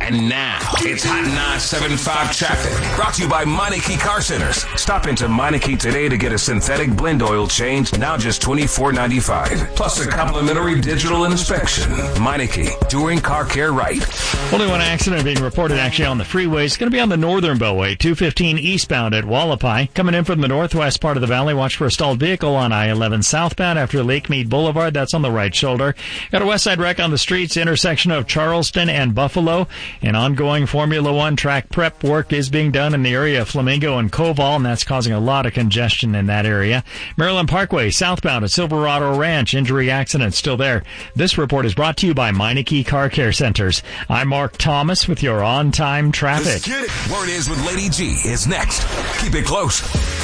And now, it's Hot 975 traffic. Brought to you by Meineke Car Centers. Stop into Meineke today to get a synthetic blend oil change, now just $24.95. Plus a complimentary digital inspection. Meineke, doing car care right. Only one accident being reported actually on the freeway. It's going to be on the northern Beltway, 215 eastbound at Wallapai. Coming in from the northwest part of the valley, watch for a stalled vehicle on I-11 southbound after Lake Mead Boulevard. That's on the right shoulder. Got a west side wreck on the streets, intersection of Charleston and Buffalo. An ongoing Formula One track prep work is being done in the area of Flamingo and Koval, and that's causing a lot of congestion in that area. Maryland Parkway, southbound at Silverado Ranch, injury accident still there. This report is brought to you by Meineke Car Care Centers. I'm Mark Thomas with your on-time traffic. Let's get it. Word is with Lady G is next. Keep it close.